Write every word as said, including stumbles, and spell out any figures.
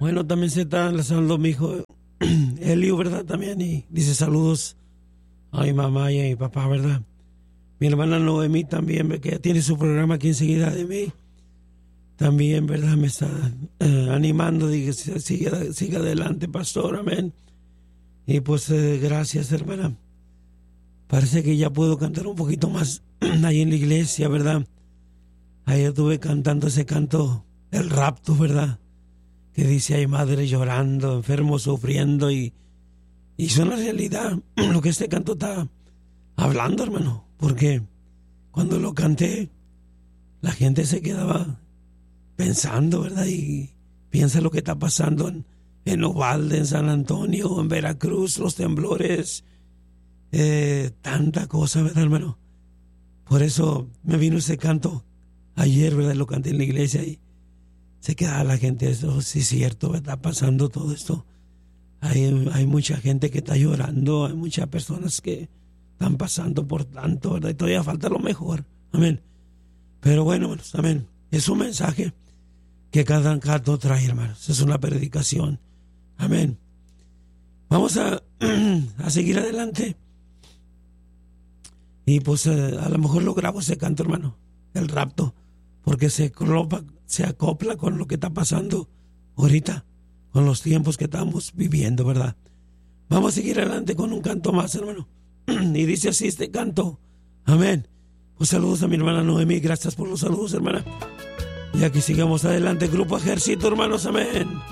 Bueno, también se está enlazando mi hijo Elio, ¿verdad? También, y dice saludos a mi mamá y a mi papá, ¿verdad? Mi hermana Noemí también, que tiene su programa aquí enseguida de mí. También, ¿verdad? Me está eh, animando, dice, siga, siga adelante, pastor, amén. Y pues eh, gracias, hermana. Parece que ya puedo cantar un poquito más ahí en la iglesia, ¿verdad? Ayer estuve cantando ese canto, el rapto, ¿verdad? Que dice, hay madre llorando, enfermo sufriendo, y, y es una realidad lo que este canto está hablando, hermano. Porque cuando lo canté, la gente se quedaba pensando, ¿verdad? Y piensa lo que está pasando en, en Uvalde, en San Antonio, en Veracruz, los temblores, eh, tanta cosa, ¿verdad, hermano? Por eso me vino ese canto ayer, ¿verdad? Lo canté en la iglesia y se queda la gente, eso sí es cierto, está pasando todo esto. Hay, hay mucha gente que está llorando, hay muchas personas que están pasando por tanto, ¿verdad? Y todavía falta lo mejor, amén. Pero bueno, hermanos, amén. Es un mensaje que cada canto trae, hermanos. Es una predicación, amén. Vamos a, a seguir adelante. Y pues eh, a lo mejor lo grabo ese canto, hermano, el rapto, porque se acopla, se acopla con lo que está pasando ahorita, con los tiempos que estamos viviendo, ¿verdad? Vamos a seguir adelante con un canto más, hermano. Y dice así este canto, amén. Pues saludos a mi hermana Noemí, gracias por los saludos, hermana. Y aquí sigamos adelante, Grupo Ejército, hermanos, amén.